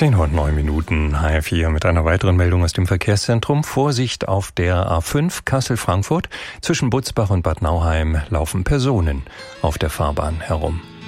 10:09 HR4 mit einer weiteren Meldung aus dem Verkehrszentrum. Vorsicht auf der A5 Kassel-Frankfurt. Zwischen Butzbach und Bad Nauheim laufen Personen auf der Fahrbahn herum.